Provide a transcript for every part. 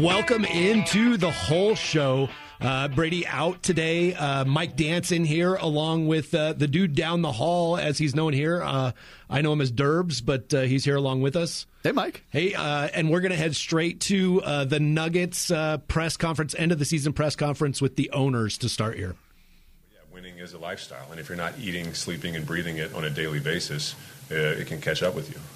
welcome into the whole show. Brady out today. Mike Dance in here along with the dude down the hall, as he's known here. I know him as Derbs, but he's here along with us. Hey, Mike. Hey, and we're going to head straight to the Nuggets press conference, end of the season press conference with the owners to start here. Yeah, winning is a lifestyle, and if you're not eating, sleeping, and breathing it on a daily basis, it can catch up with you.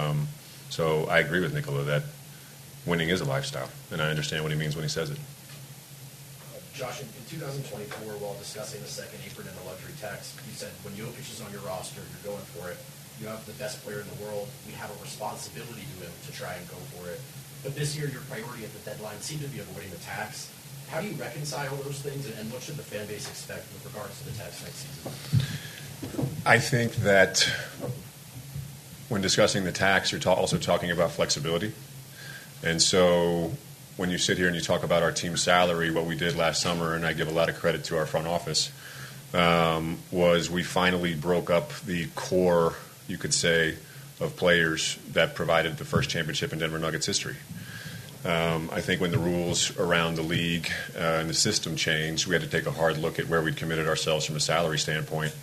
So I agree with Nikola that winning is a lifestyle, and I understand what he means when he says it. Josh, in 2024, while discussing the second apron and the luxury tax, you said when Jokic is on your roster, you're going for it. You have the best player in the world. We have a responsibility to him to try and go for it. But this year, your priority at the deadline seemed to be avoiding the tax. How do you reconcile those things, and what should the fan base expect with regards to the tax next season? I think that when discussing the tax, you're also talking about flexibility. And so when you sit here and you talk about our team salary, what we did last summer, and I give a lot of credit to our front office, was we finally broke up the core, you could say, of players that provided the first championship in Denver Nuggets history. I think when the rules around the league and the system changed, we had to take a hard look at where we'd committed ourselves from a salary standpoint.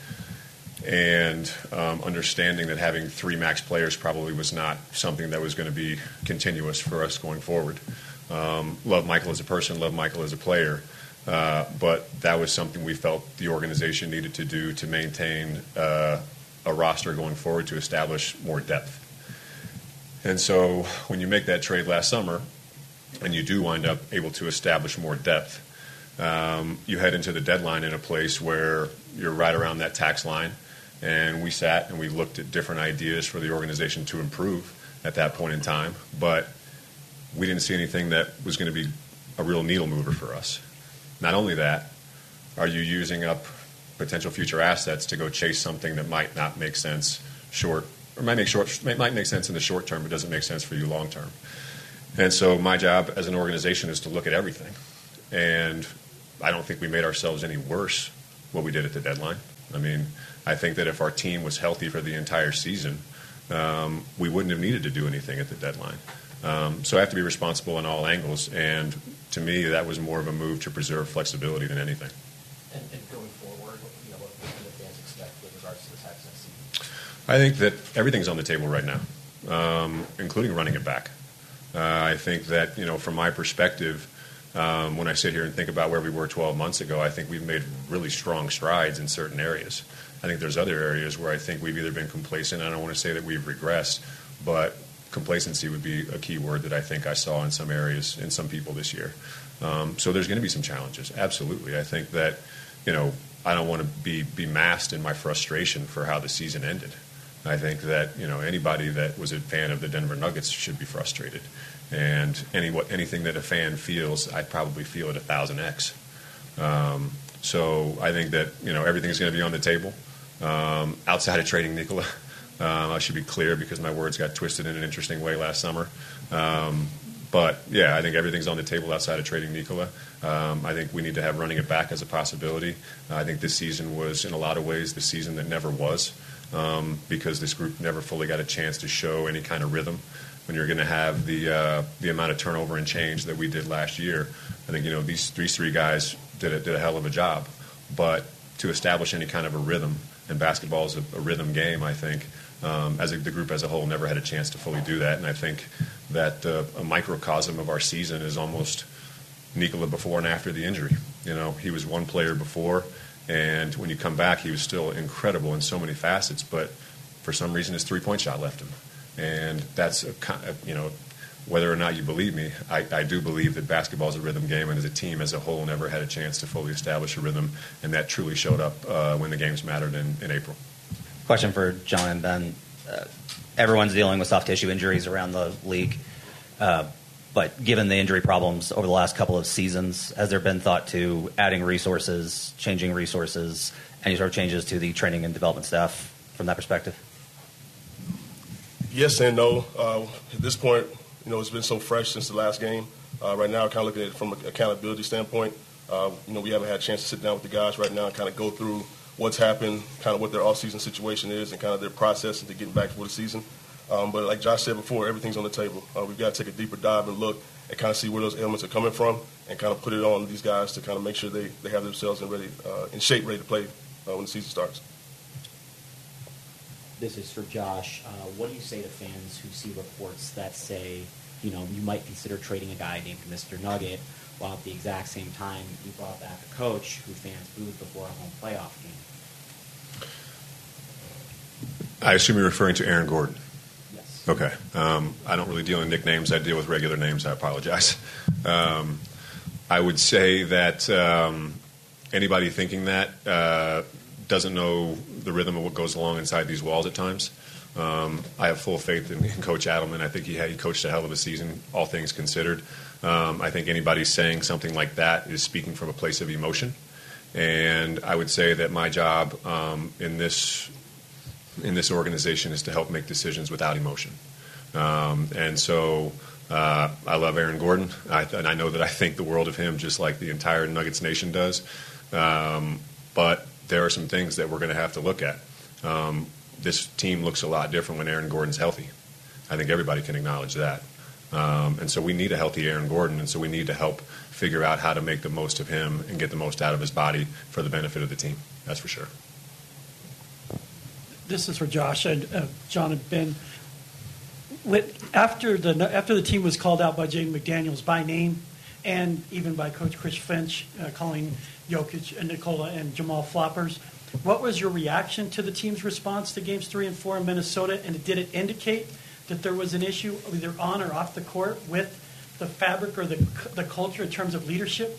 And understanding that having three max players probably was not something that was going to be continuous for us going forward. Love Michael as a person, love Michael as a player, but that was something we felt the organization needed to do to maintain a roster going forward to establish more depth. And so when you make that trade last summer and you do wind up able to establish more depth, you head into the deadline in a place where you're right around that tax line. And we sat and we looked at different ideas for the organization to improve at that point in time. But we didn't see anything that was going to be a real needle mover for us. Not only that, are you using up potential future assets to go chase something that might not make sense might make sense in the short term, but doesn't make sense for you long term. And so my job as an organization is to look at everything. And I don't think we made ourselves any worse what we did at the deadline. I mean, I think that if our team was healthy for the entire season, we wouldn't have needed to do anything at the deadline. So I have to be responsible in all angles, and to me, that was more of a move to preserve flexibility than anything. And going forward, what can the fans expect with regards to the tax next season? I think that everything's on the table right now, including running it back. I think that, from my perspective, when I sit here and think about where we were 12 months ago, I think we've made really strong strides in certain areas. I think there's other areas where I think we've either been complacent. I don't want to say that we've regressed, but complacency would be a key word that I think I saw in some areas, in some people this year. So there's going to be some challenges, absolutely. I think that, I don't want to be masked in my frustration for how the season ended. I think that, anybody that was a fan of the Denver Nuggets should be frustrated. And anything that a fan feels, I'd probably feel at 1,000x. So I think that, everything's going to be on the table. Outside of trading Nikola, I should be clear because my words got twisted in an interesting way last summer. But, yeah, I think everything's on the table outside of trading Nikola. I think we need to have running it back as a possibility. I think this season was, in a lot of ways, the season that never was because this group never fully got a chance to show any kind of rhythm. When you're going to have the amount of turnover and change that we did last year, I think, these three guys did a hell of a job. But to establish any kind of a rhythm, and basketball is a rhythm game, I think, the group as a whole never had a chance to fully do that. And I think that a microcosm of our season is almost Nikola before and after the injury. He was one player before, and when you come back, he was still incredible in so many facets, but for some reason his three-point shot left him. And that's, whether or not you believe me, I do believe that basketball is a rhythm game, and as a team as a whole never had a chance to fully establish a rhythm, and that truly showed up when the games mattered in April. Question for John and Ben. Everyone's dealing with soft tissue injuries around the league, but given the injury problems over the last couple of seasons, has there been thought to adding resources, changing resources, any sort of changes to the training and development staff from that perspective? Yes and no. At this point, it's been so fresh since the last game. Right now, kind of looking at it from an accountability standpoint, we haven't had a chance to sit down with the guys right now and kind of go through what's happened, kind of what their off-season situation is, and kind of their process into getting back for the season. But like Josh said before, everything's on the table. We've got to take a deeper dive and look and kind of see where those elements are coming from and kind of put it on these guys to kind of make sure they have themselves in shape, ready to play when the season starts. This is for Josh. What do you say to fans who see reports that say, you might consider trading a guy named Mr. Nugget, while at the exact same time you brought back a coach who fans booed before a home playoff game? I assume you're referring to Aaron Gordon. Yes. Okay. I don't really deal in nicknames. I deal with regular names. I apologize. I would say that anybody thinking that doesn't know the rhythm of what goes along inside these walls at times. I have full faith in Coach Adelman. I think he coached a hell of a season, all things considered. I think anybody saying something like that is speaking from a place of emotion. And I would say that my job in this organization is to help make decisions without emotion. And so I love Aaron Gordon, and I know that I think the world of him just like the entire Nuggets nation does. But there are some things that we're going to have to look at. This team looks a lot different when Aaron Gordon's healthy. I think everybody can acknowledge that. And so we need a healthy Aaron Gordon, and so we need to help figure out how to make the most of him and get the most out of his body for the benefit of the team. That's for sure. This is for Josh and John and Ben. After the team was called out by Jaden McDaniels by name, and even by Coach Chris Finch calling Jokic and Nikola and Jamal floppers, what was your reaction to the team's response to Games 3 and 4 in Minnesota? And did it indicate that there was an issue either on or off the court with the fabric or the culture in terms of leadership?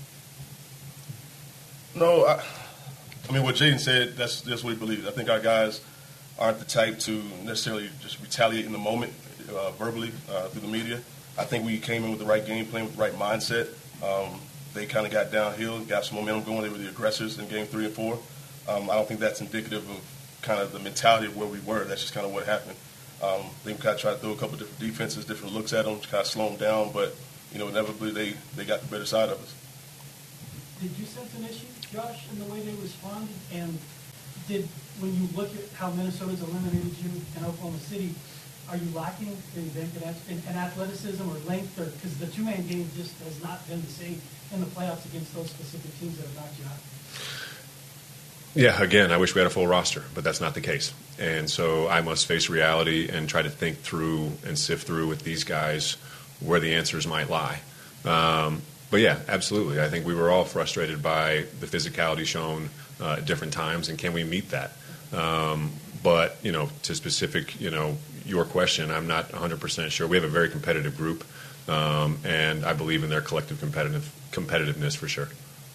No, I mean, what Jaden said, that's what he believes. I think our guys aren't the type to necessarily just retaliate in the moment verbally through the media. I think we came in with the right game plan, with the right mindset. They kind of got downhill, got some momentum going. They were the aggressors in Game 3 and 4. I don't think that's indicative of kind of the mentality of where we were. That's just kind of what happened. They kind of tried to throw a couple of different defenses, different looks at them, to kind of slow them down. But, inevitably they got the better side of us. Did you sense an issue, Josh, in the way they responded? And when you look at how Minnesota's eliminated you in Oklahoma City, are you lacking in athleticism or length? Because the two-man game just has not been the same in the playoffs against those specific teams that have knocked you out. Yeah, again, I wish we had a full roster, but that's not the case. And so I must face reality and try to think through and sift through with these guys where the answers might lie. But yeah, absolutely. I think we were all frustrated by the physicality shown at different times, and can we meet that? But, to specific, your question, I'm not 100% sure. We have a very competitive group, and I believe in their collective competitiveness for sure.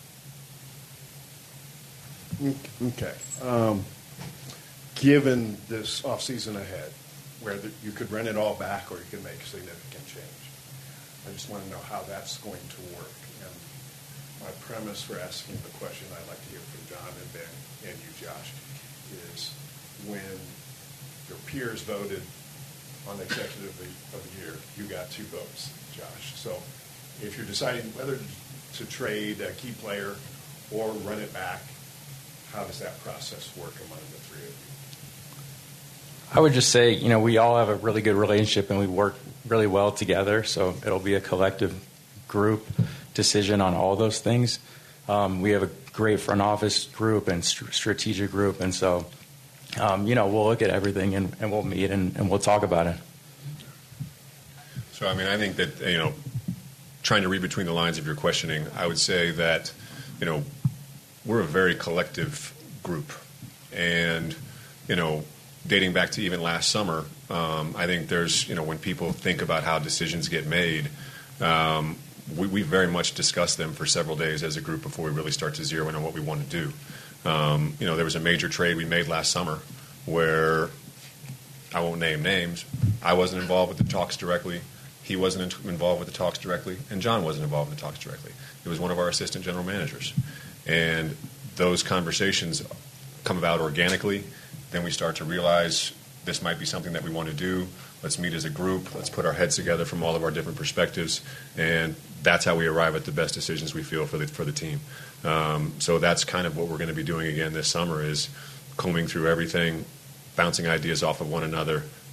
Okay. Given this offseason ahead, where you could run it all back or you could make a significant change, I just want to know how that's going to work. And my premise for asking the question I'd like to hear from John and Ben and you, Josh, is when your peers voted on the Executive of the Year, you got 2 votes, Josh. So if you're deciding whether to trade a key player or run it back, how does that process work among the 3 of you? I would just say, we all have a really good relationship and we work really well together, so it'll be a collective group decision on all those things. We have a great front office group and strategic group, and so, we'll look at everything and we'll meet and we'll talk about it. So, I think that, trying to read between the lines of your questioning, I would say that, we're a very collective group. And, dating back to even last summer, I think there's, when people think about how decisions get made, we very much discuss them for several days as a group before we really start to zero in on what we want to do. There was a major trade we made last summer where, I won't name names, I wasn't involved with the talks directly, he wasn't involved with the talks directly, and John wasn't involved with the talks directly. It was one of our assistant general managers. And those conversations come about organically. Then we start to realize this might be something that we want to do. Let's meet as a group. Let's put our heads together from all of our different perspectives. And that's how we arrive at the best decisions we feel for the team. So that's kind of what we're going to be doing again this summer, is combing through everything, bouncing ideas off of one another,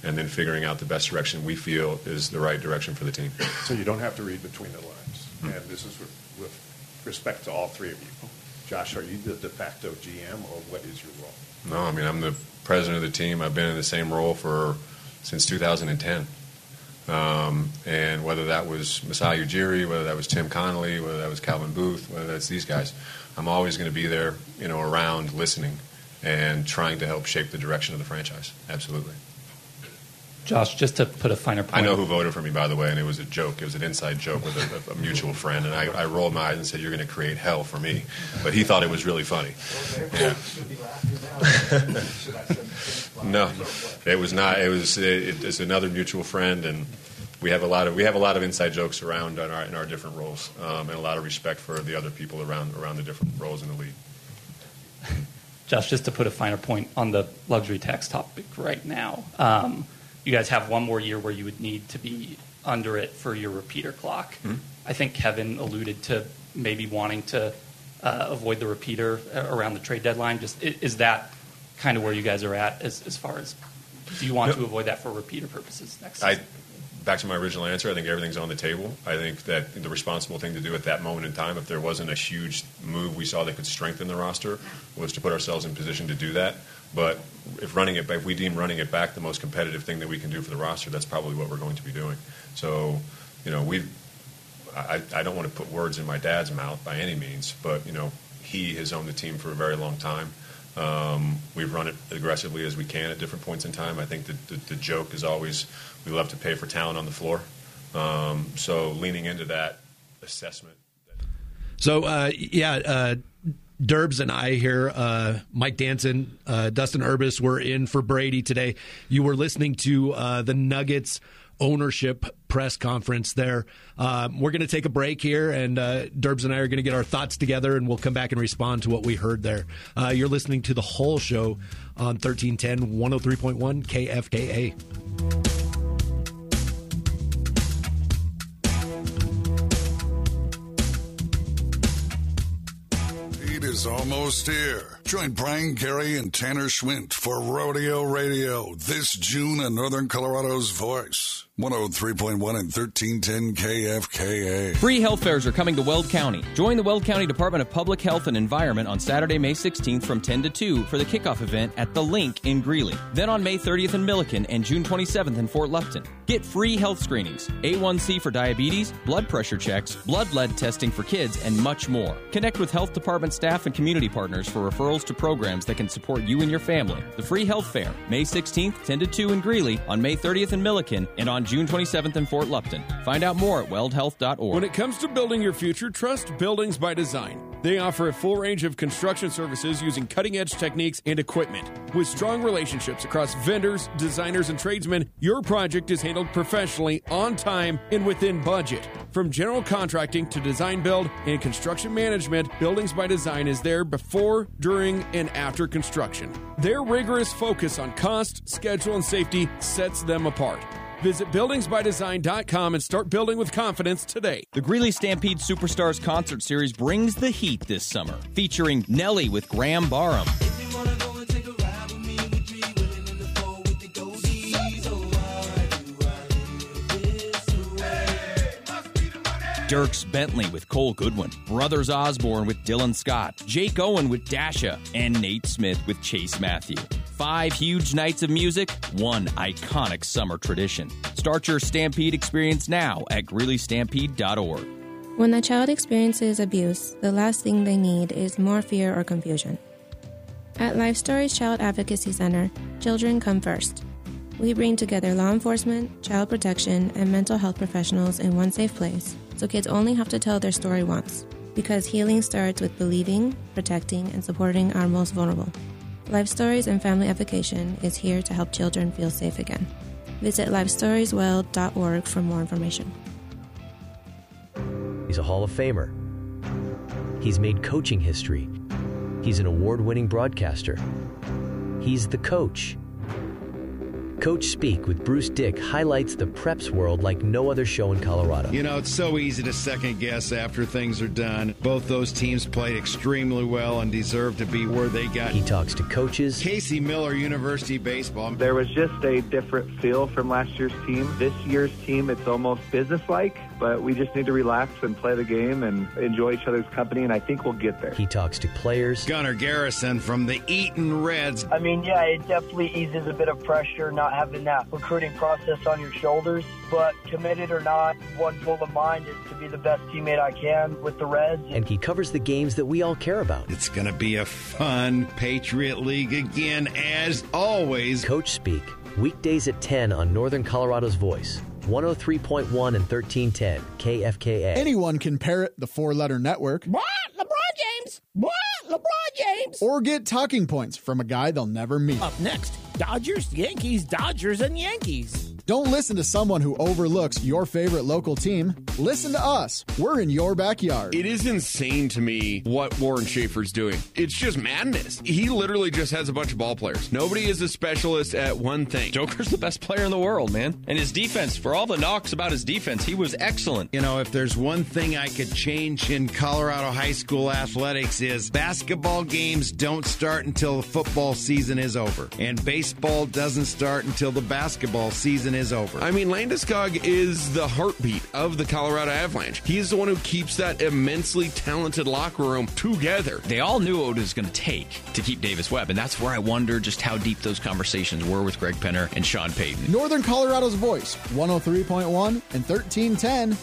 and then figuring out the best direction we feel is the right direction for the team. So you don't have to read between the lines. And this is with respect to all three of you. Josh, are you the de facto GM, or what is your role? No, I mean, I'm the president of the team. I've been in the same role since 2010. And whether that was Masai Ujiri, whether that was Tim Connolly, whether that was Calvin Booth, whether that's these guys, I'm always going to be there, around listening and trying to help shape the direction of the franchise. Absolutely. Josh, just to put a finer point. I know who voted for me, by the way, and it was a joke. It was an inside joke with a mutual friend, and I rolled my eyes and said, "You're going to create hell for me." But he thought it was really funny. Yeah. No, it was not. It's another mutual friend, and we have a lot of inside jokes around in our different roles, and a lot of respect for the other people around the different roles in the league. Josh, just to put a finer point on the luxury tax topic right now. You guys have one more year where you would need to be under it for your repeater clock. Mm-hmm. I think Kevin alluded to maybe wanting to avoid the repeater around the trade deadline. Just is that kind of where you guys are at as far as do you want to avoid that for repeater purposes next season? Back to my original answer, I think everything's on the table. I think that the responsible thing to do at that moment in time, if there wasn't a huge move we saw that could strengthen the roster, was to put ourselves in position to do that. But if we deem running it back the most competitive thing that we can do for the roster, that's probably what we're going to be doing. So, I don't want to put words in my dad's mouth by any means, but, he has owned the team for a very long time. We've run it aggressively as we can at different points in time. I think the joke is always we love to pay for talent on the floor. So leaning into that assessment. So, Derbs and I here, Mike Danson, Dustin Urbis were in for Brady today. You were listening to the Nuggets ownership press conference there. We're going to take a break here, and Derbs and I are going to get our thoughts together, and we'll come back and respond to what we heard there. You're listening to The Whole Show on 1310, 103.1 KFKA. Is almost here. Join Brian Gary and Tanner Schwint for Rodeo Radio this June in Northern Colorado's voice. 103.1 and 1310 KFKA. Free health fairs are coming to Weld County. Join the Weld County Department of Public Health and Environment on Saturday, May 16th from 10 to 2 for the kickoff event at The Link in Greeley. Then on May 30th in Milliken and June 27th in Fort Lupton. Get free health screenings, A1C for diabetes, blood pressure checks, blood lead testing for kids, and much more. Connect with health department staff and community partners for referrals to programs that can support you and your family. The Free Health Fair, May 16th, 10 to 2 in Greeley, on May 30th in Milliken, and on June 27th in Fort Lupton. Find out more at weldhealth.org. When it comes to building your future, trust Buildings by Design. They offer a full range of construction services using cutting-edge techniques and equipment. With strong relationships across vendors, designers, and tradesmen, your project is handled professionally, on time, and within budget. From general contracting to design build and construction management, Buildings by Design is there before, during, and after construction. Their rigorous focus on cost, schedule, and safety sets them apart. Visit buildingsbydesign.com and start building with confidence today. The Greeley Stampede Superstars Concert Series brings the heat this summer, featuring Nelly with Graham Barham, Dierks Bentley with Cole Goodwin, Brothers Osborne with Dylan Scott, Jake Owen with Dasha, and Nate Smith with Chase Matthew. 5 huge nights of music, one iconic summer tradition. Start your Stampede experience now at GreeleyStampede.org. When a child experiences abuse, the last thing they need is more fear or confusion. At Life Stories Child Advocacy Center, children come first. We bring together law enforcement, child protection, and mental health professionals in one safe place, so kids only have to tell their story once. Because healing starts with believing, protecting, and supporting our most vulnerable. Life Stories and Family Advocation is here to help children feel safe again. Visit lifestoriesweld.org for more information. He's a Hall of Famer. He's made coaching history. He's an award-winning broadcaster. He's the coach. Coach Speak with Bruce Dick highlights the preps world like no other show in Colorado. You know, it's so easy to second guess after things are done. Both those teams played extremely well and deserve to be where they got. He talks to coaches. Casey Miller, University Baseball. There was just a different feel from last year's team. This year's team, it's almost businesslike, but we just need to relax and play the game and enjoy each other's company, and I think we'll get there. He talks to players. Gunnar Garrison from the Eaton Reds. I mean, yeah, it definitely eases a bit of pressure not having that recruiting process on your shoulders, but committed or not, one goal of mine is to be the best teammate I can with the Reds. And he covers the games that we all care about. It's going to be a fun Patriot League again, as always. Coach Speak, weekdays at 10 on Northern Colorado's Voice. 103.1 and 1310 KFKA. Anyone can parrot the four-letter network. What? LeBron James? What? LeBron James? Or get talking points from a guy they'll never meet. Up next, Dodgers, Yankees, Dodgers, and Yankees. Don't listen to someone who overlooks your favorite local team. Listen to us. We're in your backyard. It is insane to me what Warren Schaefer's doing. It's just madness. He literally just has a bunch of ball players. Nobody is a specialist at one thing. Joker's the best player in the world, man. And his defense, for all the knocks about his defense, he was excellent. You know, if there's one thing I could change in Colorado high school athletics is basketball games don't start until the football season is over. And baseball doesn't start until the basketball season is over. I mean, Landeskog is the heartbeat of the Colorado Avalanche. He is the one who keeps that immensely talented locker room together. They all knew what it was going to take to keep Davis Webb, and that's where I wonder just how deep those conversations were with Greg Penner and Sean Payton. Northern Colorado's Voice, 103.1 and 1310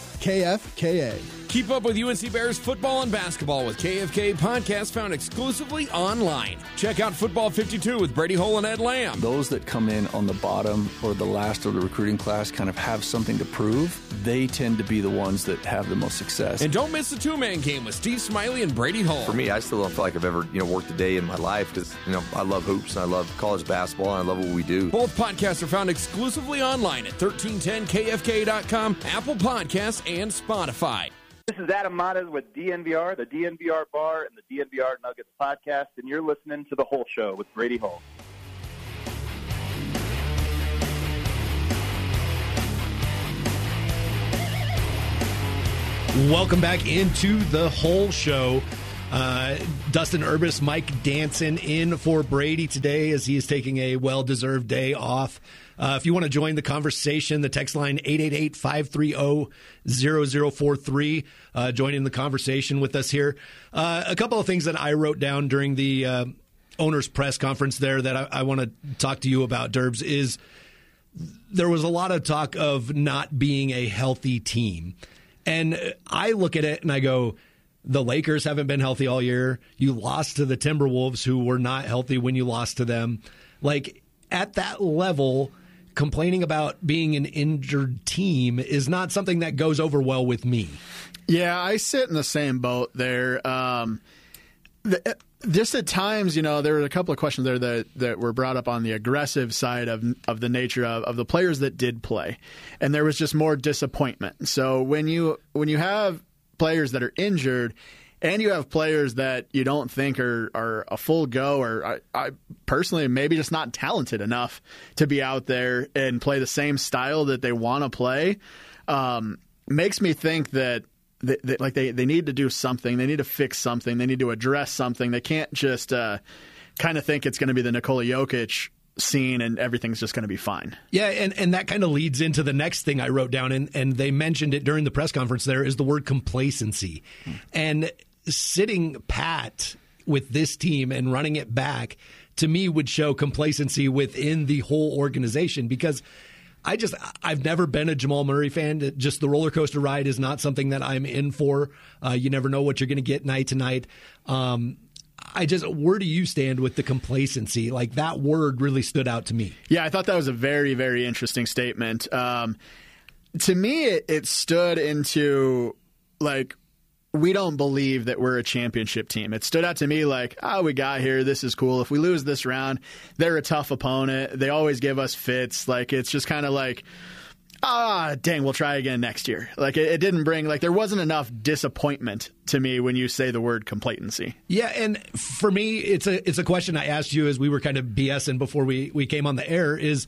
KFKA. Keep up with UNC Bears football and basketball with KFK podcast found exclusively online. Check out Football 52 with Brady Hole and Ed Lamb. Those that come in on the bottom or the last of the recruiting class kind of have something to prove. They tend to be the ones that have the most success. And don't miss the two-man game with Steve Smiley and Brady Hole. For me, I still don't feel like I've ever worked a day in my life because I love hoops and I love college basketball and I love what we do. Both podcasts are found exclusively online at 1310kfk.com, Apple Podcasts, and Spotify. This is Adam Matas with DNVR, the DNVR Bar, and the DNVR Nuggets podcast, and you're listening to The Whole Show with Brady Hole. Welcome back into The Whole Show. Dustin Urbis, Mike Danson in for Brady today as he is taking a well-deserved day off. If you want to join the conversation, the text line 888-530-0043. Join in the conversation with us here. A couple of things that I wrote down during the owner's press conference there that I want to talk to you about, Derbs, is there was a lot of talk of not being a healthy team. And I look at it and I go, the Lakers haven't been healthy all year. You lost to the Timberwolves, who were not healthy when you lost to them. Like, at that level, complaining about being an injured team is not something that goes over well with me. Yeah, I sit in the same boat there. Just at times, there were a couple of questions there that were brought up on the aggressive side of the nature of the players that did play. And there was just more disappointment. So when you have players that are injured and you have players that you don't think are a full go, or I personally maybe just not talented enough to be out there and play the same style that they want to play, makes me think that they need to do something. They need to fix something. They need to address something. They can't just kind of think it's going to be the Nikola Jokic scene and everything's just going to be fine. Yeah, and that kind of leads into the next thing I wrote down, and they mentioned it during the press conference there, is the word complacency. And sitting pat with this team and running it back, to me, would show complacency within the whole organization, because I've never been a Jamal Murray fan. Just the roller coaster ride is not something that I'm in for. You never know what you're going to get night to night. Where do you stand with the complacency? Like, that word really stood out to me. Yeah, I thought that was a very, very interesting statement. To me, it stood into, like, we don't believe that we're a championship team. It stood out to me like, we got here. This is cool. If we lose this round, they're a tough opponent. They always give us fits. Like, it's just kind of like, dang, we'll try again next year. Like, it didn't bring, like, there wasn't enough disappointment to me when you say the word complacency. Yeah, and for me, it's a question I asked you as we were kind of BSing before we came on the air, is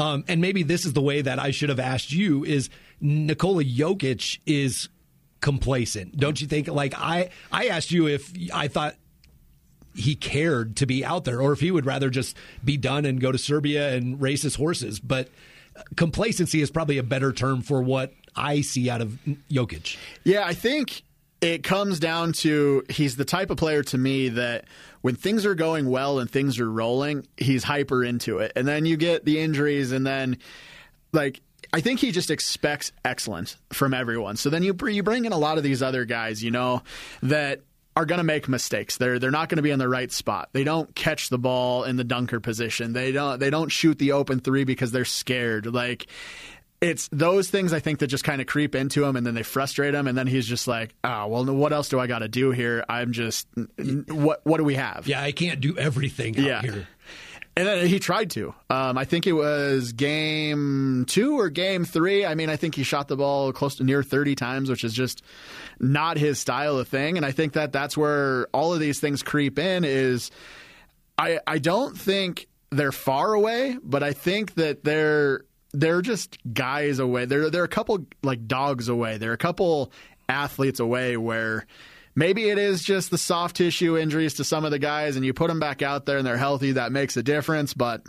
and maybe this is the way that I should have asked you, is Nikola Jokic is complacent. Don't you think? Like, I asked you if I thought he cared to be out there or if he would rather just be done and go to Serbia and race his horses. But complacency is probably a better term for what I see out of Jokic. Yeah, I think it comes down to he's the type of player to me that when things are going well and things are rolling, he's hyper into it. And then you get the injuries, and then, like, I think he just expects excellence from everyone. So then you bring in a lot of these other guys, you know, that are going to make mistakes. They're not going to be in the right spot. They don't catch the ball in the dunker position. They don't shoot the open three because they're scared. Like, it's those things I think that just kind of creep into him, and then they frustrate him, and then he's just like, well, what else do I got to do here? I'm just, what do we have? Yeah, I can't do everything out here. And then he tried to. I think it was game 2 or game 3. I mean, I think he shot the ball close to near 30 times, which is just not his style of thing. And I think that's where all of these things creep in is I don't think they're far away, but I think that they're just guys away. They're a couple like dogs away. They're a couple athletes away where maybe it is just the soft tissue injuries to some of the guys, and you put them back out there and they're healthy. That makes a difference, but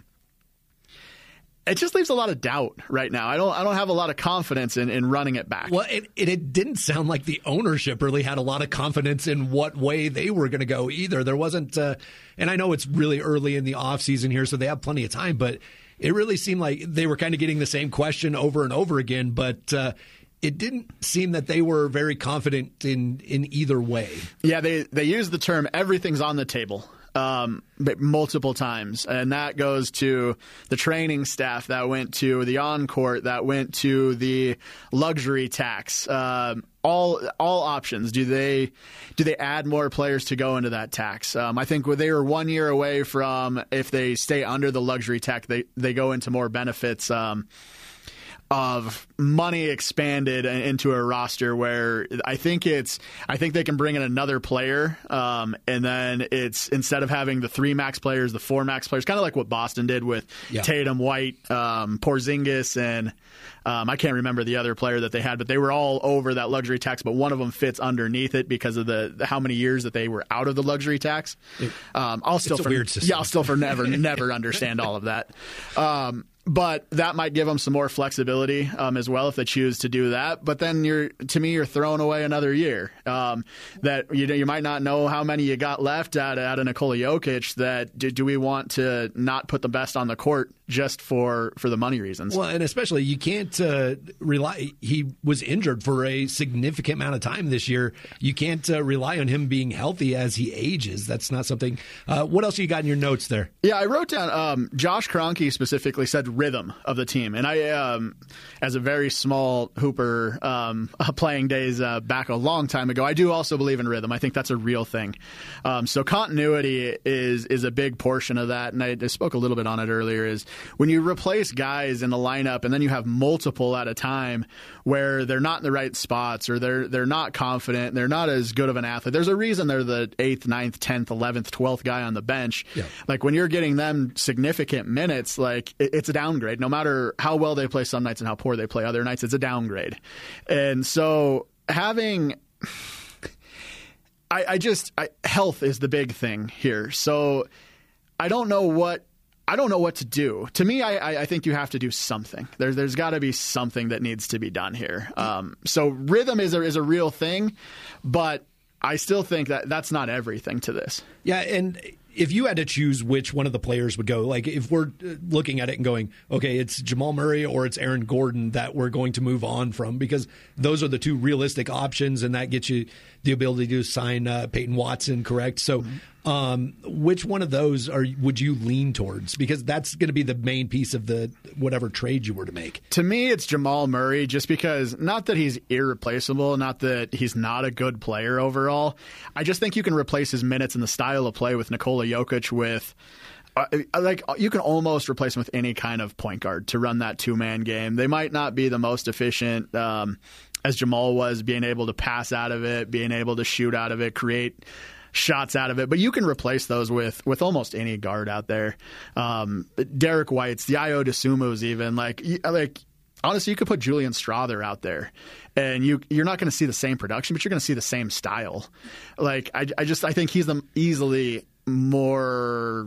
it just leaves a lot of doubt right now. I don't have a lot of confidence in running it back. Well, it didn't sound like the ownership really had a lot of confidence in what way they were going to go either. There wasn't, and I know it's really early in the offseason here, so they have plenty of time, but it really seemed like they were kind of getting the same question over and over again, but it didn't seem that they were very confident in either way. Yeah, they used the term everything's on the table multiple times, and that goes to the training staff, that went to the on-court, that went to the luxury tax. All options. Do they add more players to go into that tax? I think they were 1 year away from, if they stay under the luxury tax, they go into more benefits of money expanded into a roster where I think they can bring in another player, and then it's, instead of having the 3 max players, the 4 max players, kind of like what Boston did with Tatum, White, Porzingis, and I can't remember the other player that they had, but they were all over that luxury tax, but one of them fits underneath it because of the how many years that they were out of the luxury tax. I'll still never understand all of that. But that might give them some more flexibility as well if they choose to do that. But then you're throwing away another year. That you might not know how many you got left out of Nikola Jokic. That do we want to not put the best on the court just for the money reasons? Well, and especially you can't rely. He was injured for a significant amount of time this year. You can't rely on him being healthy as he ages. That's not something. What else you got in your notes there? Yeah, I wrote down Josh Kroenke specifically said rhythm of the team, and I, as a very small hooper, playing days back a long time ago, I do also believe in rhythm. I think that's a real thing. So continuity is a big portion of that, and I spoke a little bit on it earlier. Is when you replace guys in the lineup and then you have multiple at a time where they're not in the right spots or they're not confident, they're not as good of an athlete. There's a reason they're the 8th, 9th, 10th, 11th, 12th guy on the bench. Yeah. Like when you're getting them significant minutes, like it's a downgrade. No matter how well they play some nights and how poor they play other nights, it's a downgrade. And so having health is the big thing here. So I don't know what to do. To me, I think you have to do something. There's got to be something that needs to be done here. So rhythm is a real thing, but I still think that's not everything to this. Yeah, and if you had to choose which one of the players would go, like if we're looking at it and going, okay, it's Jamal Murray or it's Aaron Gordon that we're going to move on from, because those are the two realistic options, and that gets you the ability to sign Peyton Watson, correct? So which one of those would you lean towards? Because that's going to be the main piece of the whatever trade you were to make. To me, it's Jamal Murray, just because, not that he's irreplaceable, not that he's not a good player overall. I just think you can replace his minutes and the style of play with Nikola Jokic with you can almost replace him with any kind of point guard to run that 2-man game. They might not be the most efficient, as Jamal was, being able to pass out of it, being able to shoot out of it, create shots out of it. But you can replace those with almost any guard out there. Derek White's, the Ayo Dosunmu's even. Honestly, you could put Julian Strother out there, and you're not going to see the same production, but you're going to see the same style. I think he's easily more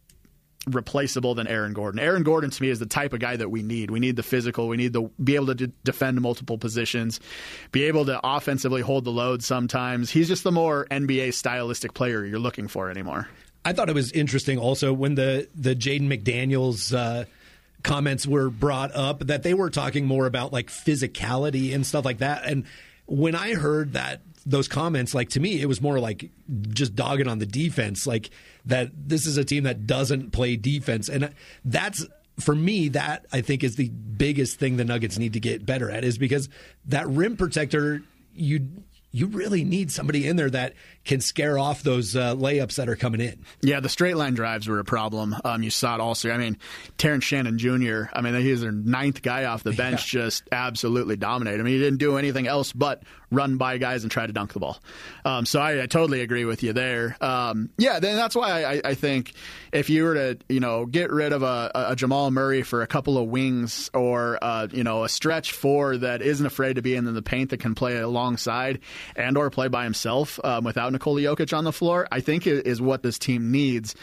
replaceable than Aaron Gordon. Aaron Gordon, to me, is the type of guy that we need. We need the physical. We need to be able to defend multiple positions, be able to offensively hold the load sometimes. He's just the more NBA stylistic player you're looking for anymore. I thought it was interesting also when the Jaden McDaniels comments were brought up that they were talking more about physicality and stuff like that. And when I heard those comments, to me, it was more like just dogging on the defense, that this is a team that doesn't play defense. And that's, for me, that I think is the biggest thing the Nuggets need to get better at, is because that rim protector, you really need somebody in there that can scare off those layups that are coming in. Yeah, the straight line drives were a problem. You saw it also. Terrence Shannon Jr., he's their 9th guy off the bench, just absolutely dominated. He didn't do anything else but run by guys and try to dunk the ball. So I totally agree with you there. Then that's why I think if you were to get rid of a Jamal Murray for a couple of wings, or a stretch 4 that isn't afraid to be in the paint, that can play alongside and or play by himself without Nikola Jokic on the floor, I think is what this team needs.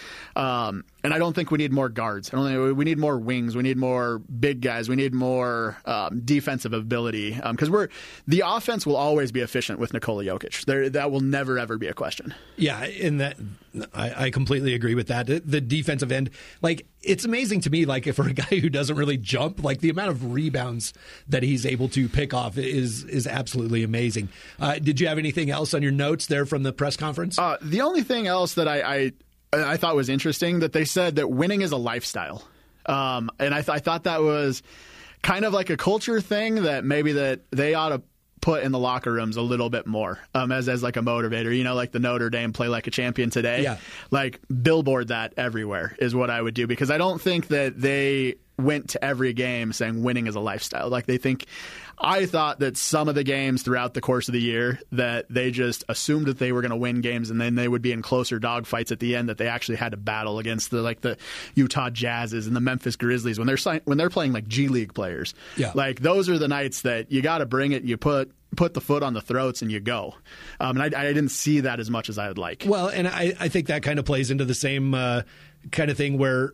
And I don't think we need more guards. I don't think we need more wings. We need more big guys. We need more defensive ability, because the offense will always be efficient with Nikola Jokic. That will never ever be a question. Yeah, and that I completely agree with that. The defensive end, it's amazing to me, for a guy who doesn't really jump, the amount of rebounds that he's able to pick off is absolutely amazing. Did you have anything else on your notes there from the press conference? The only thing else that I thought was interesting, that they said that winning is a lifestyle. And I thought that was kind of like a culture thing that maybe that they ought to put in the locker rooms a little bit more, as a motivator, like the Notre Dame play like a champion today. Yeah. Billboard that everywhere is what I would do, because I don't think that they went to every game saying winning is a lifestyle. I thought that some of the games throughout the course of the year, that they just assumed that they were going to win games, and then they would be in closer dogfights at the end, that they actually had to battle against the Utah Jazzes and the Memphis Grizzlies when they're playing G League players. Yeah. Those are the nights that you got to bring it. You put the foot on the throats and you go. And I didn't see that as much as I would like. Well, and I think that kind of plays into the same kind of thing where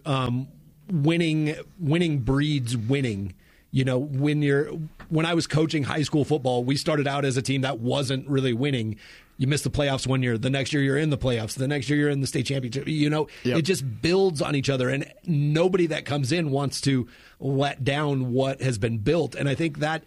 winning breeds winning. When I was coaching high school football, we started out as a team that wasn't really winning. You miss the playoffs one year. The next year you're in the playoffs. The next year you're in the state championship. Yep. It just builds on each other, and nobody that comes in wants to let down what has been built. And I think that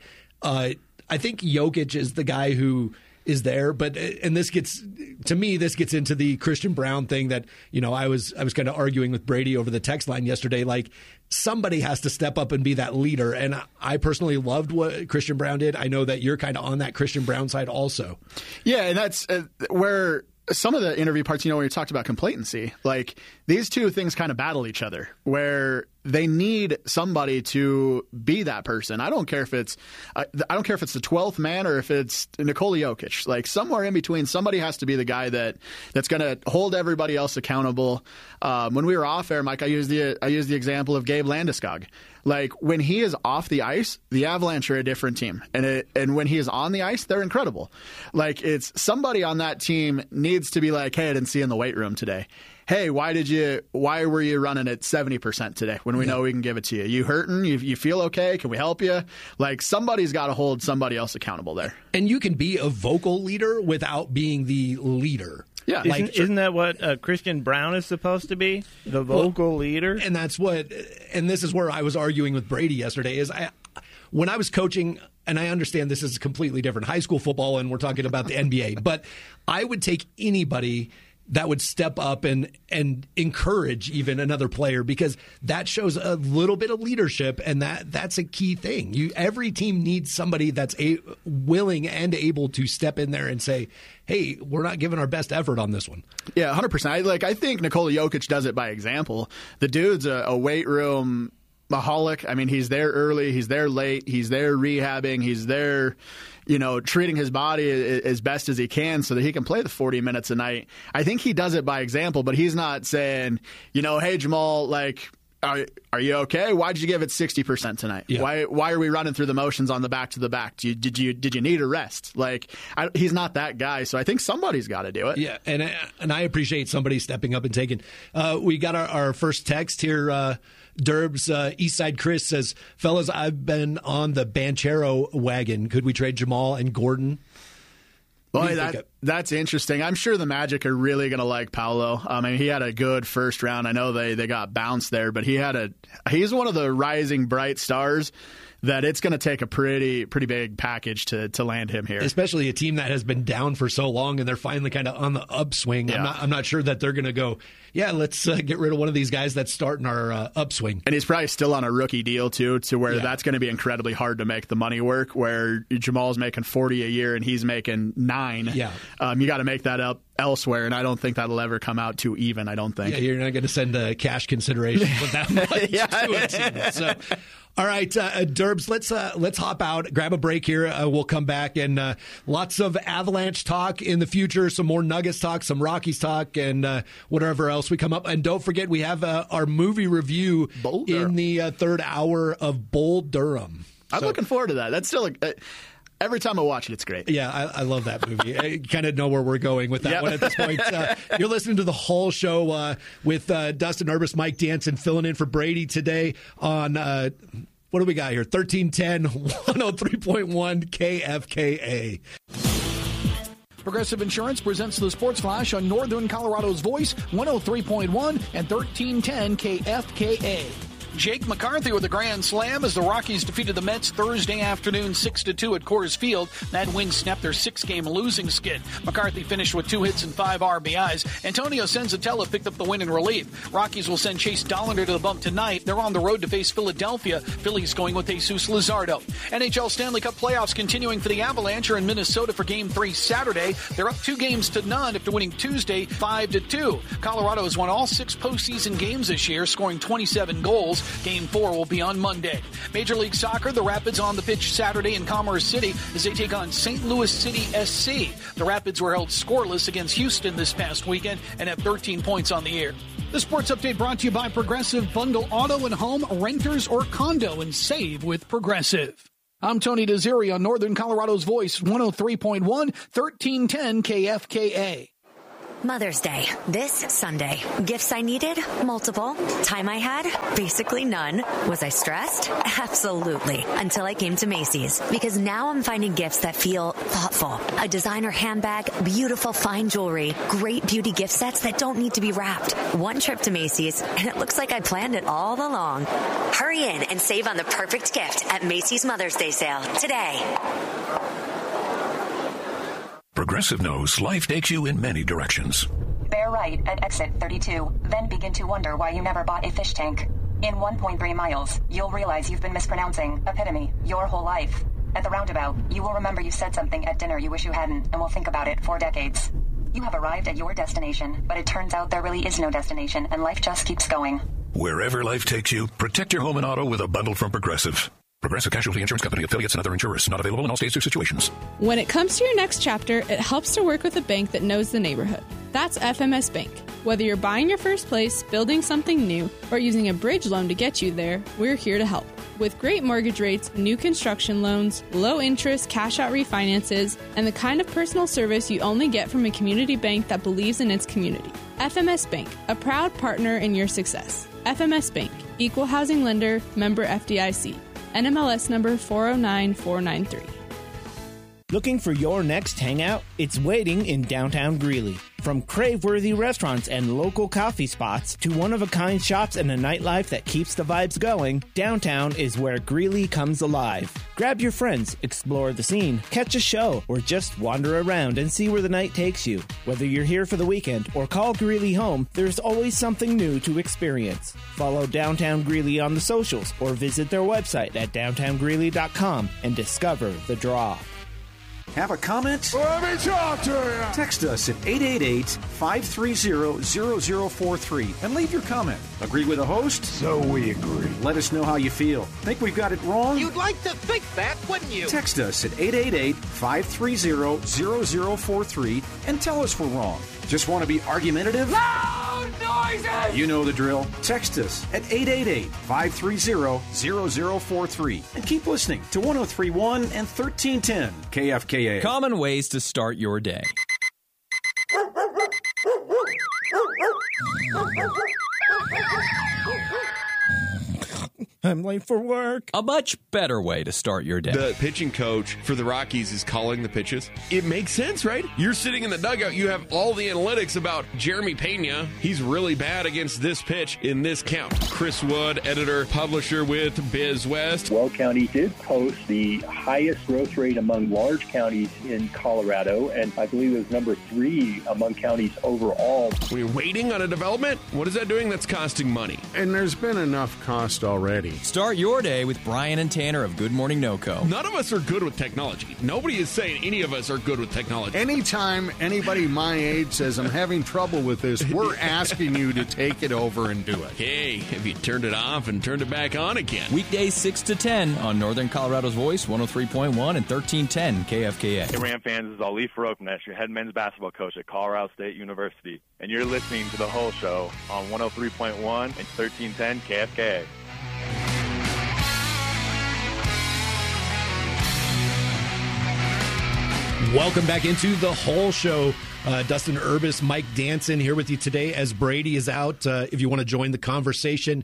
I think Jokic is the guy who is there, but this gets into the Christian Braun thing that I was kind of arguing with Brady over the text line yesterday. Somebody has to step up and be that leader, and I personally loved what Christian Braun did. I know that you're kind of on that Christian Braun side also. Yeah, and that's where some of the interview parts, when you talked about complacency, these two things kind of battle each other, where they need somebody to be that person. I don't care if it's the 12th man or if it's Nikola Jokic. Somewhere in between, somebody has to be the guy that's going to hold everybody else accountable. When we were off air, Mike, I used the example of Gabe Landeskog. When he is off the ice, the Avalanche are a different team, and when he is on the ice, they're incredible. It's somebody on that team needs to be hey, I didn't see you in the weight room today. Hey, why were you running at 70% today when we know we can give it to you? You hurting? You feel okay? Can we help you? Somebody's got to hold somebody else accountable there. And you can be a vocal leader without being the leader. Yeah, isn't that what Christian Braun is supposed to be? The vocal leader? And that's and this is where I was arguing with Brady yesterday, when I was coaching, and I understand this is completely different, high school football, and we're talking about the NBA, but I would take anybody that would step up and encourage even another player, because that shows a little bit of leadership, and that's a key thing. Every team needs somebody that's willing and able to step in there and say, hey, we're not giving our best effort on this one. Yeah, 100%. I think Nikola Jokic does it by example. The dude's a weight room maholic. He's there early, he's there late, he's there rehabbing, he's there treating his body as best as he can so that he can play the 40 minutes a night. I think he does it by example, but he's not saying, hey, Jamal, are you okay? Why did you give it 60% tonight? Yeah. Why are we running through the motions on the back-to-the-back? Did you need a rest? He's not that guy, so I think somebody's got to do it. Yeah, and I appreciate somebody stepping up and taking. We got our first text here. Derbs, Eastside Chris says, fellas, I've been on the Banchero wagon. Could we trade Jamal and Gordon? Boy, that's interesting. I'm sure the Magic are really going to like Paolo. I mean, he had a good first round. I know they got bounced there, but he's one of the rising bright stars that it's going to take a pretty big package to land him here. Especially a team that has been down for so long and they're finally kind of on the upswing. Yeah. I'm not sure that they're going to go, let's get rid of one of these guys that's starting our upswing. And he's probably still on a rookie deal, too, to where that's going to be incredibly hard to make the money work, where Jamal's making $40 a year and he's making $9. Yeah. You got to make that up elsewhere, and I don't think that'll ever come out too even, I don't think. Yeah, you're not going to send a cash consideration with that much to a team. So, all right, Derbs, let's hop out, grab a break here. We'll come back, and lots of Avalanche talk in the future, some more Nuggets talk, some Rockies talk, and whatever else we come up. And don't forget, we have our movie review in the third hour of Bull Durham. I'm looking forward to that. That's still every time I watch it, it's great. Yeah, I love that movie. I kind of know where we're going with that one at this point. You're listening to The Whole Show with Dustin Urbis, Mike Danson filling in for Brady today on, what do we got here? 1310, 103.1 KFKA. Progressive Insurance presents the Sports Flash on Northern Colorado's Voice, 103.1 and 1310 KFKA. Jake McCarthy with a grand slam as the Rockies defeated the Mets Thursday afternoon 6-2 at Coors Field. That win snapped their 6-game losing skid. McCarthy finished with 2 hits and 5 RBIs. Antonio Senzatella picked up the win in relief. Rockies will send Chase Dollander to the bump tonight. They're on the road to face Philadelphia. Phillies going with Jesus Luzardo. NHL Stanley Cup playoffs continuing for the Avalanche are in Minnesota for Game 3 Saturday. They're up 2-0 after winning Tuesday 5-2. Colorado has won all 6 postseason games this year, scoring 27 goals. Game 4 will be on Monday. Major League Soccer, the Rapids on the pitch Saturday in Commerce City as they take on St. Louis City SC. The Rapids were held scoreless against Houston this past weekend and have 13 points on the year. The Sports Update brought to you by Progressive. Bundle auto and home, renters or condo, and save with Progressive. I'm Tony Desiri on Northern Colorado's Voice, 103.1, 1310 KFKA. Mother's Day, this Sunday. Gifts I needed? Multiple. Time I had? Basically none. Was I stressed? Absolutely. Until I came to Macy's. Because now I'm finding gifts that feel thoughtful. A designer handbag, beautiful fine jewelry, great beauty gift sets that don't need to be wrapped. One trip to Macy's, and it looks like I planned it all along. Hurry in and save on the perfect gift at Macy's Mother's Day sale today. Progressive knows life takes you in many directions. Bear right at exit 32, then begin to wonder why you never bought a fish tank. In 1.3 miles, you'll realize you've been mispronouncing epitome your whole life. At the roundabout, you will remember you said something at dinner you wish you hadn't, and will think about it for decades. You have arrived at your destination, but it turns out there really is no destination, and life just keeps going. Wherever life takes you, protect your home and auto with a bundle from Progressive. Progressive Casualty Insurance Company, affiliates, and other insurers. Not available in all states or situations. When it comes to your next chapter, it helps to work with a bank that knows the neighborhood. That's FMS Bank. Whether you're buying your first place, building something new, or using a bridge loan to get you there, we're here to help. With great mortgage rates, new construction loans, low interest cash-out refinances, and the kind of personal service you only get from a community bank that believes in its community. FMS Bank, a proud partner in your success. FMS Bank, Equal Housing Lender, member FDIC. NMLS number 409493. Looking for your next hangout? It's waiting in downtown Greeley. From crave-worthy restaurants and local coffee spots to one-of-a-kind shops and a nightlife that keeps the vibes going, downtown is where Greeley comes alive. Grab your friends, explore the scene, catch a show, or just wander around and see where the night takes you. Whether you're here for the weekend or call Greeley home, there's always something new to experience. Follow Downtown Greeley on the socials or visit their website at downtowngreeley.com and discover the draw. Have a comment? Let me talk to you. Text us at 888-530-0043 and leave your comment. Agree with the host? So we agree. Let us know how you feel. Think we've got it wrong? You'd like to think that, wouldn't you? Text us at 888-530-0043 and tell us we're wrong. Just want to be argumentative? Loud noises! You know the drill. Text us at 888-530-0043 and keep listening to 103.1 and 1310 KFKA. Common ways to start your day. I'm late for work. A much better way to start your day. The pitching coach for the Rockies is calling the pitches. It makes sense, right? You're sitting in the dugout. You have all the analytics about Jeremy Pena. He's really bad against this pitch in this count. Chris Wood, editor, publisher with Biz West. Weld County did post the highest growth rate among large counties in Colorado, and I believe it was number 3 among counties overall. When you're waiting on a development, what is that doing that's costing money? And there's been enough cost already. Start your day with Brian and Tanner of Good Morning NoCo. None of us are good with technology. Nobody is saying any of us are good with technology. Anytime anybody my age says I'm having trouble with this, we're asking you to take it over and do it. Hey, have you turned it off and turned it back on again? Weekdays 6 to 10 on Northern Colorado's Voice, 103.1 and 1310 KFKA. Hey, Ram fans, this is Ali Farouknesh, your head men's basketball coach at Colorado State University, and you're listening to The Whole Show on 103.1 and 1310 KFKA. Welcome back into The Whole Show. Dustin Urbis, Mike Danson here with you today as Brady is out. If you want to join the conversation,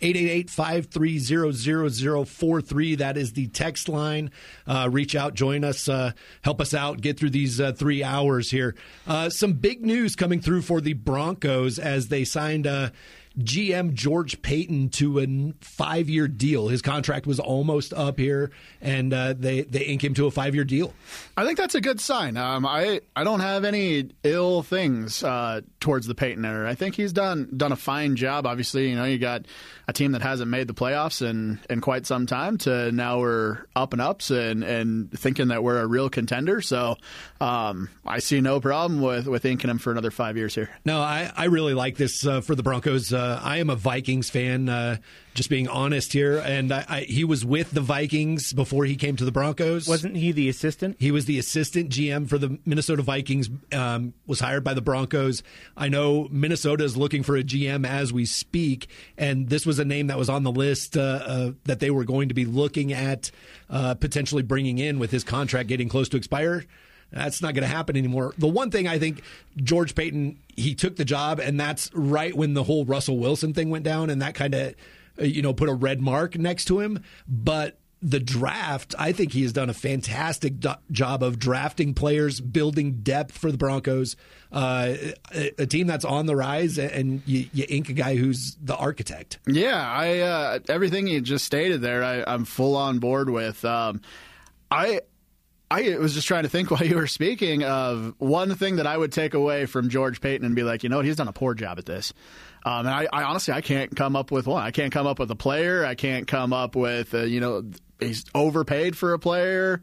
888-530-0043. That is the text line. Reach out, join us, help us out, get through these 3 hours here. Some big news coming through for the Broncos as they signed GM George Paton to a 5-year deal. His contract was almost up here, and they ink him to a 5-year deal. I think that's a good sign. I don't have any ill things towards the Paton era. I think he's done a fine job. Obviously, you got a team that hasn't made the playoffs in quite some time to now we're up and ups and thinking that we're a real contender. So I see no problem with inking him for another 5 years here. No, I really like this for the Broncos. I am a Vikings fan, just being honest here. And he was with the Vikings before he came to the Broncos. Wasn't he the assistant? He was the assistant GM for the Minnesota Vikings, was hired by the Broncos. I know Minnesota is looking for a GM as we speak, and this was a name that was on the list that they were going to be looking at potentially bringing in with his contract getting close to expire. That's not going to happen anymore. The one thing I think George Paton, he took the job, and that's right when the whole Russell Wilson thing went down, and that kind of, put a red mark next to him. But the draft, I think he has done a fantastic job of drafting players, building depth for the Broncos, a team that's on the rise, and you ink a guy who's the architect. Yeah, everything you just stated there, I'm full on board with. I was just trying to think while you were speaking of one thing that I would take away from George Paton and be like, he's done a poor job at this. And I honestly, I can't come up with one. I can't come up with a player. I can't come up with, he's overpaid for a player.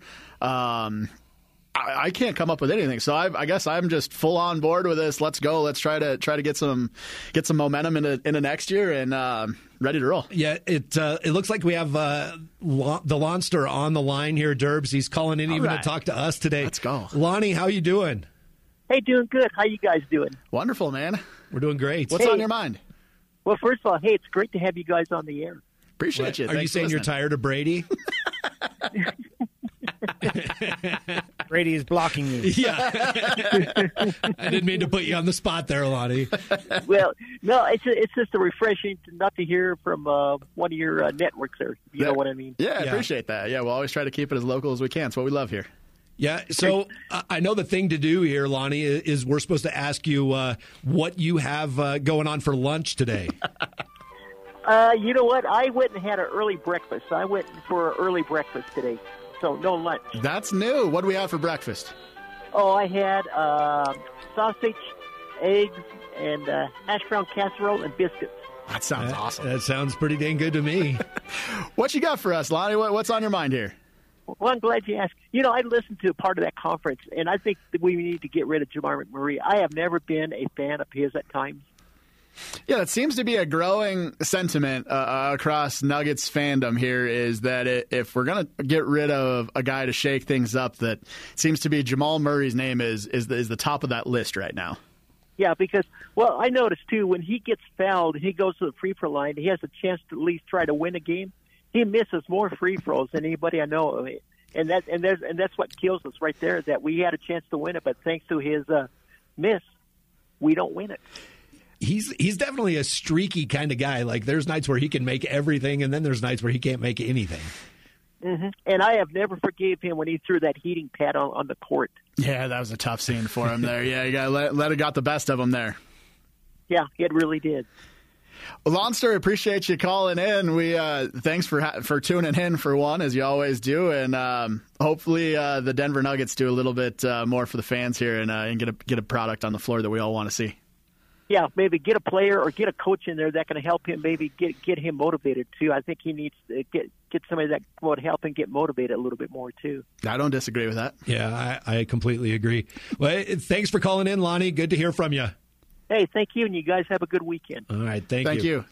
I can't come up with anything. So I guess I'm just full on board with this. Let's go. Let's try to get some momentum into next year and ready to roll. Yeah, it looks like we have the Lonster on the line here, Derbs. He's calling in to talk to us today. Let's go. Lonnie, how you doing? Hey, doing good. How you guys doing? Wonderful, man. We're doing great. What's on your mind? Well, first of all, hey, it's great to have you guys on the air. Appreciate you. Are you saying you're tired of Brady? Brady is blocking you. Yeah. I didn't mean to put you on the spot there, Lonnie. Well, no, it's just a refreshing not to hear from one of your networks there. You know what I mean? Yeah, I appreciate that. Yeah, we'll always try to keep it as local as we can. It's what we love here. Yeah, so I know the thing to do here, Lonnie, is we're supposed to ask you what you have going on for lunch today. You know what? I went and had an early breakfast. I went for an early breakfast today, so no lunch. That's new. What do we have for breakfast? Oh, I had sausage, eggs, and hash brown casserole and biscuits. That sounds awesome. That sounds pretty dang good to me. What you got for us, Lonnie? What's on your mind here? Well, I'm glad you asked. I listened to part of that conference, and I think that we need to get rid of Jamar McMurray. I have never been a fan of his at times. Yeah, it seems to be a growing sentiment across Nuggets fandom here is that if we're going to get rid of a guy to shake things up, that seems to be Jamal Murray's name is the top of that list right now. Yeah, because, well, I noticed, too, when he gets fouled and he goes to the free throw line, he has a chance to at least try to win a game. He misses more free throws than anybody I know. And that's what kills us right there, is that we had a chance to win it, but thanks to his miss, we don't win it. He's definitely a streaky kind of guy. Like, there's nights where he can make everything, and then there's nights where he can't make anything. Mm-hmm. And I have never forgave him when he threw that heating pad on the court. Yeah, that was a tough scene for him there. Yeah, you got to let it got the best of him there. Yeah, it really did. Well, Lonster, appreciate you calling in. We thanks for tuning in for one, as you always do, and hopefully the Denver Nuggets do a little bit more for the fans here and get a product on the floor that we all want to see. Yeah, maybe get a player or get a coach in there that can help him. Maybe get him motivated too. I think he needs to get somebody that would help him get motivated a little bit more too. I don't disagree with that. Yeah, I completely agree. Well, thanks for calling in, Lonnie. Good to hear from you. Hey, thank you, and you guys have a good weekend. All right, thank you. Thank you.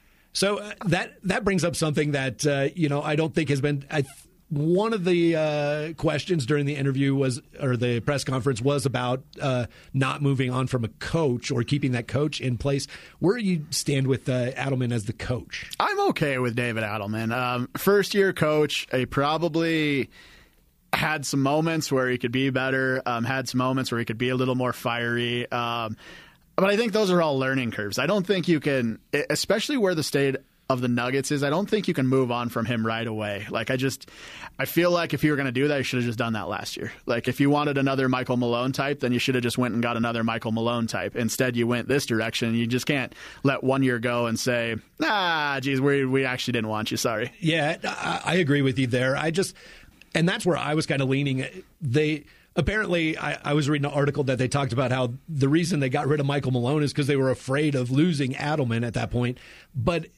So that brings up something that I don't think has been. One of the questions during the interview or the press conference was about not moving on from a coach or keeping that coach in place. Where do you stand with Adelman as the coach? I'm okay with David Adelman. First-year coach. He probably had some moments where he could be better, had some moments where he could be a little more fiery. But I think those are all learning curves. I don't think you can, especially where the state of the Nuggets is, I don't think you can move on from him right away. Like, I feel like if you were going to do that, you should have just done that last year. Like, if you wanted another Michael Malone type, then you should have just went and got another Michael Malone type. Instead, you went this direction. You just can't let 1 year go and say, geez, we actually didn't want you. Sorry. Yeah, I agree with you there. And that's where I was kind of leaning. Apparently, I was reading an article that they talked about how the reason they got rid of Michael Malone is because they were afraid of losing Adelman at that point. But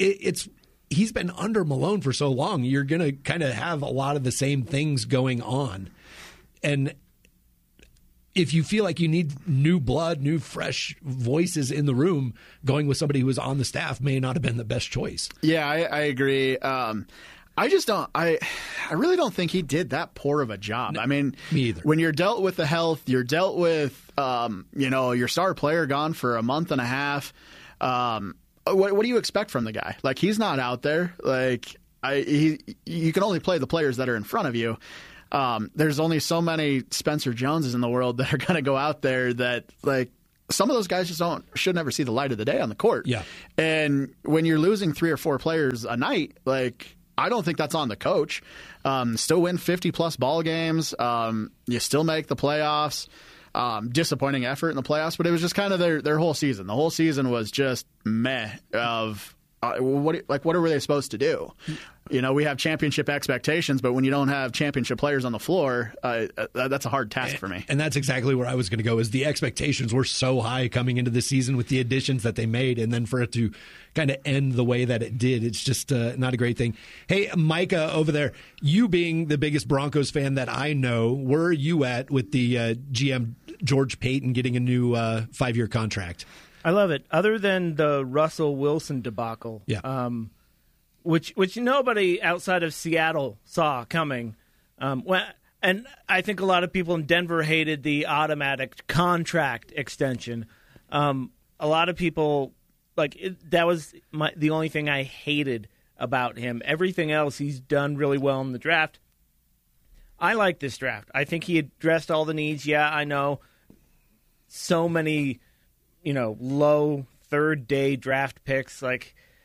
he's been under Malone for so long. You're going to kind of have a lot of the same things going on. And if you feel like you need new blood, new fresh voices in the room, going with somebody who was on the staff may not have been the best choice. Yeah, I agree. I just don't. I really don't think he did that poor of a job. No, I mean, me either. When you're dealt with the health, you're dealt with, your star player gone for a month and a half. What do you expect from the guy? Like, he's not out there. Like, you can only play the players that are in front of you. There's only so many Spencer Joneses in the world that are going to go out there that, like, some of those guys just should never see the light of the day on the court. Yeah. And when you're losing 3 or 4 players a night, like, I don't think that's on the coach. Still win 50-plus ball games. You still make the playoffs. Disappointing effort in the playoffs, but it was just kind of their whole season. The whole season was just meh of what were they supposed to do? We have championship expectations, but when you don't have championship players on the floor, that's a hard task for me. And that's exactly where I was going to go, is the expectations were so high coming into the season with the additions that they made, and then for it to kind of end the way that it did, it's just not a great thing. Hey, Micah over there, you being the biggest Broncos fan that I know, where are you at with the GM George Payton getting a new 5-year contract? I love it. Other than the Russell Wilson debacle, which nobody outside of Seattle saw coming. And I think a lot of people in Denver hated the automatic contract extension. A lot of people, that was the only thing I hated about him. Everything else, he's done really well in the draft. I like this draft. I think he addressed all the needs. Yeah, I know so many, low third-day draft picks. A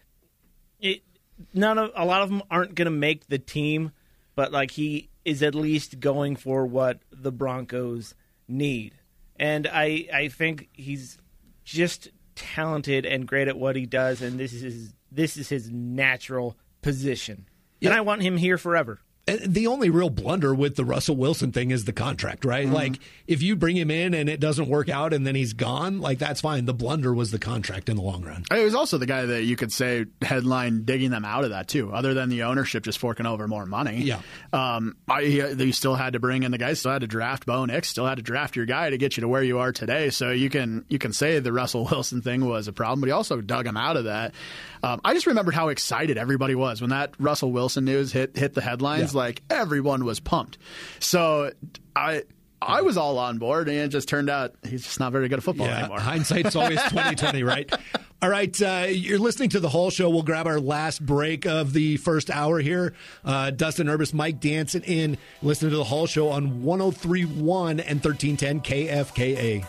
lot of them aren't going to make the team, but he is at least going for what the Broncos need. And I think he's just talented and great at what he does, and this is his natural position. Yeah. And I want him here forever. And the only real blunder with the Russell Wilson thing is the contract, right? Mm-hmm. Like, if you bring him in and it doesn't work out and then he's gone, like, that's fine. The blunder was the contract in the long run. It was also the guy that you could say headline digging them out of that, too, other than the ownership just forking over more money. Yeah. You still had to bring in the guy, still had to draft Bo Nix, still had to draft your guy to get you to where you are today. So you can say the Russell Wilson thing was a problem, but he also dug him out of that. I just remembered how excited everybody was when that Russell Wilson news hit the headlines. Yeah. Like, everyone was pumped. So I was all on board, and it just turned out he's just not very good at football anymore. Hindsight's always 20/20, right? All right, you're listening to The Whole Show. We'll grab our last break of the first hour here. Dustin Urbis, Mike Danson in. Listening to The Whole Show on 103.1 and 1310 KFKA.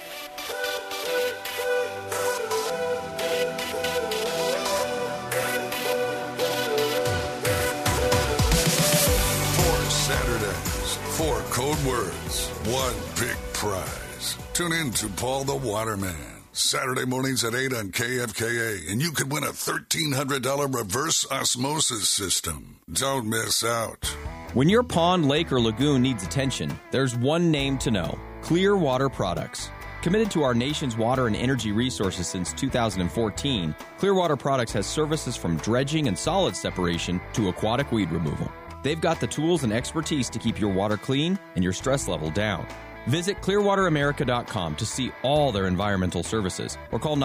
Four code words, one big prize. Tune in to Paul the Waterman, Saturday mornings at 8 on KFKA, and you could win a $1,300 reverse osmosis system. Don't miss out. When your pond, lake, or lagoon needs attention, there's one name to know: Clearwater Products. Committed to our nation's water and energy resources since 2014, Clearwater Products has services from dredging and solid separation to aquatic weed removal. They've got the tools and expertise to keep your water clean and your stress level down. Visit clearwateramerica.com to see all their environmental services, or call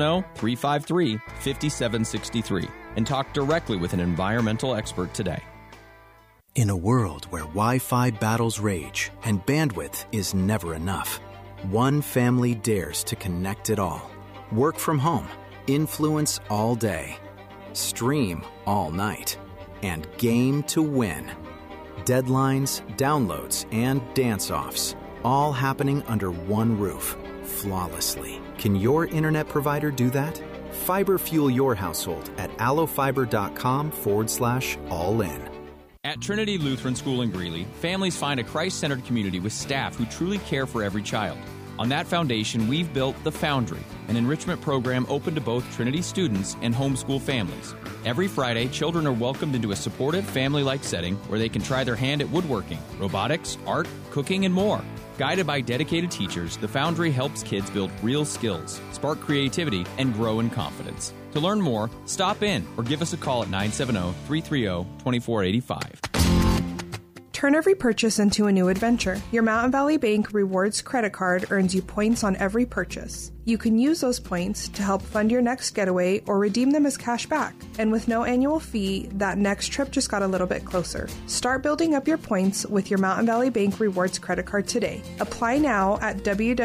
970-353-5763 and talk directly with an environmental expert today. In a world where Wi-Fi battles rage and bandwidth is never enough, one family dares to connect it all. Work from home, influence all day, stream all night, and game to win. Deadlines, downloads, and dance-offs, all happening under one roof, flawlessly. Can your internet provider do that? Fiber fuel your household at allofiber.com/all-in. At Trinity Lutheran School in Greeley, families find a Christ-centered community with staff who truly care for every child. On that foundation, we've built The Foundry, an enrichment program open to both Trinity students and homeschool families. Every Friday, children are welcomed into a supportive, family-like setting where they can try their hand at woodworking, robotics, art, cooking, and more. Guided by dedicated teachers, The Foundry helps kids build real skills, spark creativity, and grow in confidence. To learn more, stop in or give us a call at 970-330-2485. Turn every purchase into a new adventure. Your Mountain Valley Bank Rewards credit card earns you points on every purchase. You can use those points to help fund your next getaway or redeem them as cash back. And with no annual fee, that next trip just got a little bit closer. Start building up your points with your Mountain Valley Bank Rewards credit card today. Apply now at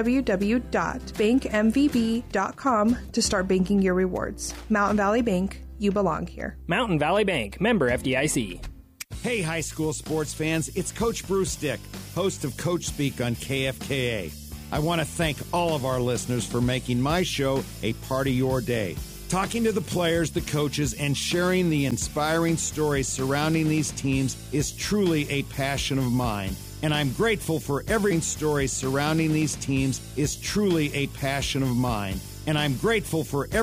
www.bankmvb.com to start banking your rewards. Mountain Valley Bank, you belong here. Mountain Valley Bank, member FDIC. Hey, high school sports fans, it's Coach Bruce Dick, host of Coach Speak on KFKA. I want to thank all of our listeners for making my show a part of your day. Talking to the players, the coaches, and sharing the inspiring stories surrounding these teams is truly a passion of mine. And I'm grateful for every story surrounding these teams is truly a passion of mine. And I'm grateful for every